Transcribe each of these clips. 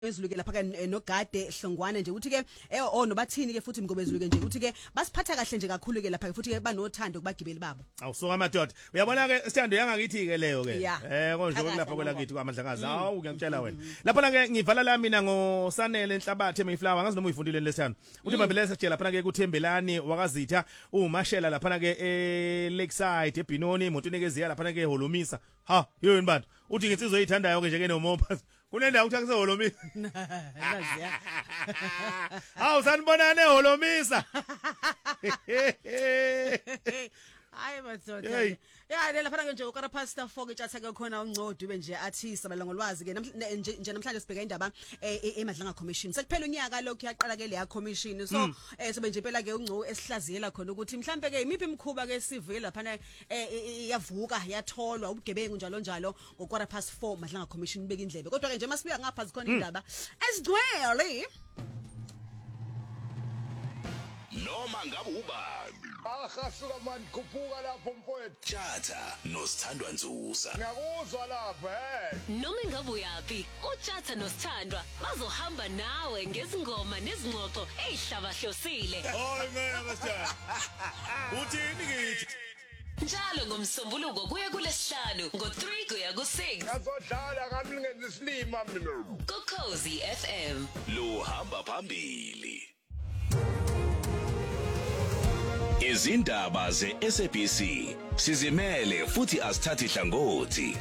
Ezuluke lapha ke noGade Hlongwane nje uthi ke nobathini ke futhi Mgobezuluke nje uthi ke basiphatha kahle nje kakhulu ke lapha ke futhi ke banothando kubagibeli babo. Awusuka amadoda. Uyabona ke Sithando yangakithi ke leyo ke. Konje kulapha kwelakithi kwaMandlakazi. Hawu ngiyamtshela wena. Lapha ke ngivala la mina ngoSanele Enhlabathe Mayflower ngazi noma uyifundile lesithando. Uthi babele sejela lapha ke kuThembelani wakazitha uMashela lapha ke Lakeside eBinoni imotweni keziya lapha ke Holomisa. Ha yini bantu. Uthi ngitsizwe oyithandayo ke nje ke noMopa. Kunendawo ukuthi akuseholomisa. Yazi. Hawu sanibonane Holomisa. Hayi madoda. Ya lapha ke nje ukara pastor 4 ke tshatha ke khona uNcodi ube nje athi sabela ngolwazi ke nje namhlanje sibheka indaba eMadlanga Commission. Sekuphela unyaka lokhu yaqala ke leya commission. So sobe nje phela ke uNcu esihlaziyela khona ukuthi mhlambe ke imiphi imikhuba ke sivile lapha yavuka yatholwa ubugebengu njalo ngokwara past 4 Madlanga Commission beka indlebe. Kodwa ke nje masibika ngapha zikhona indaba esigcwele noma ngabe ubani Akasuka manje khuphuka lapho mfowethu Tjatha noSithandwa Nzusa ngiyakuzwa lapha noma ngabe uyapi uTjatha noSithandwa bazohamba nawe ngezingoma nezingxoxo ezihlabahlosile Hayi ngeke masithandwa Uthini kithi njalo ngomsombuluko kuye kulesihlanu ngo3 kuya ku6 ngazodlala ngamlingeni isilima mina kuKhosi FM lo hamba phambili Izindaba zeSABC sizimele futhi asithathi hlangothi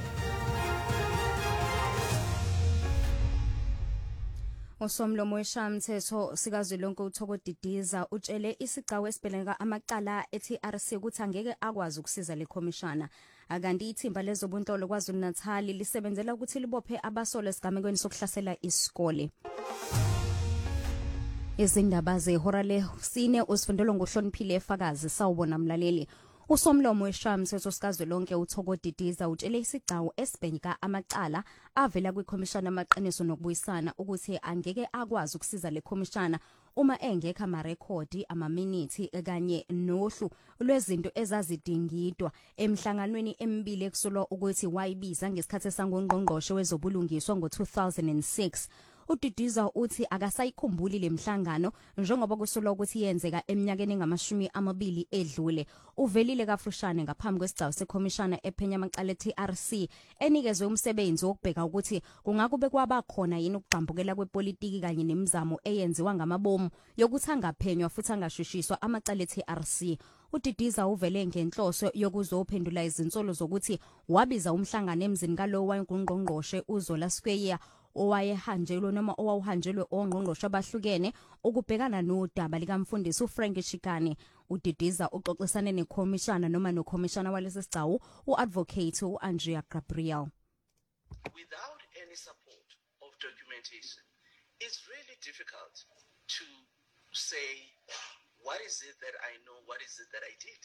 Usomlomo weshamthetho sikazwelonke uThokodidiza utshele isigcawu esibhelenga amacala eTRC ukuthi angeke akwazi ukusiza le commissioner akanti ithimba lezobuntolo kwaZulu-Natal lisebenzela ukuthi libophe abasola esigamekweni sokuhlasela isikole Izindaba zehora lesine usifundelo ngohloniphile efakazi sawubona mlaleli Usomlomo weshamthetho sikazwelonke uThokodidiza utshele isigcawu esibheka amacala avela kwiCommission amaqiniso nokubuyisana ukuthi angeke akwazi ukusiza le commission uma engekho amarekhodi amaminithi kanye nohlu lwezinto ezazidingidwa emhlanganweni emibili ekusolwa ukuthi wayibiza ngesikhathi esangongqongqoshe wezobulungiswa ngo2006 uDidiza uthi akasayikhumbuli lemhlangano njengoba kusolwa ukuthi yenzeka eminyakeni engamashumi edlule uvelile kafushane ngaphambi kwesigcawu seCommission ephenya amacala eTRC enikezwe umsebenzi wokubheka ukuthi kungakube kwabakhona yini ukugqambukela kwepolitiki kanye nemizamo eyenziwa ngamabomu yokuthi angaphenywa futhi angashushiswa amacala eTRC uDidiza uvele ngenhloso yokuzophendula izinsolo zokuthi wabiza umhlangano emzini kalowo wayengungqongqoshe uZola Square owayehanjelwe noma owawuhanjelwe ongqongqoshe abahlukene ukubhekana nodaba likamfundisi uFrank Chikane uDidiza uxoxisane neCommission noma noCommissioner walesi sigcawu uadvocate uAndrea Gabriel Without any support of documentation it's really difficult to say what is it that I know what is it that I did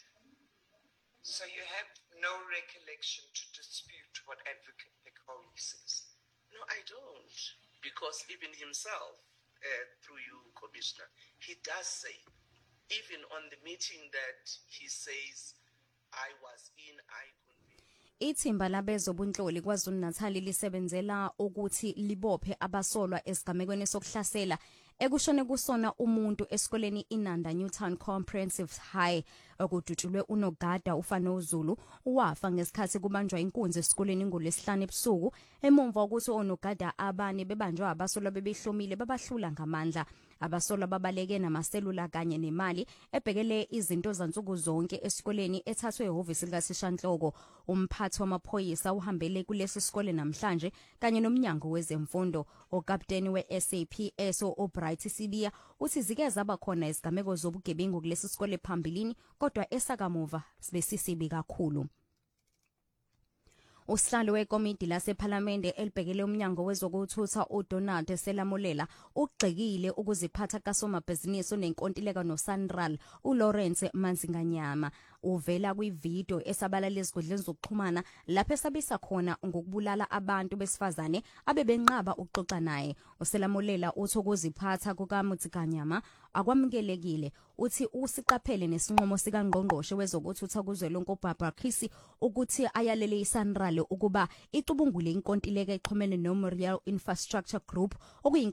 So you have no recollection to dispute what Advocate Pekoli says No, I don't, because even himself, through you, Commissioner, he does say, even on the meeting that he says, I was in, I convened. Ithimba labezobunhloli kwaZulu-Natal lisebenzela ukuthi libophe abasolwa esigamekweni sokuhlasela ekushone kusona umuntu esikoleni iNanda Newtown Comprehensive High okudutshulwe uNogada ufano uZulu wafa ngesikhathi kubanjwa inkunzi esikoleni ngolesihlanu ebusuku emumva ukuthi uNogada abane bebanjwa abasolwa bebehlomile babahlula ngamandla abasolwa babaleke namaselula kanye nemali ebhekele izinto zansuku zonke esikoleni ethathwe ehhovisi likaSishanhloko umphathi wamaphoyisa uhambele kulesi sikole namhlanje kanye nomnyango wezemfundo okapteni weSAPS Bright Sibiya uthi zike zaba khona izigameko zobugebengu kulesi sikole phambilini kodwa esakamuva sibesisibi kakhulu Usihlalo wekomiti lasePhalamende elibhekele umnyango wezokuthutha uDonald Selamulela ugxekile ukuziphatha kasomabhizinisi onenkontileka noSanral uLawrence Manzinganyama uvela kwivideo esabalala ezigodleni zokuxhumana lapho esabisa khona ngokubulala abantu besifazane abebenqaba ukuxoxa naye. uSelamolela uthi ukuziphatha kukaMotsikanyama akwamukelekile. Uthi usiqaphele nesinqumo sikaNgqongqoshe wezokuthutha kuzwelonke uBarbara Kisi ukuthi ayalele iSanral ukuba icubungule inkontileka exhumene noMoriel Infrastructure Group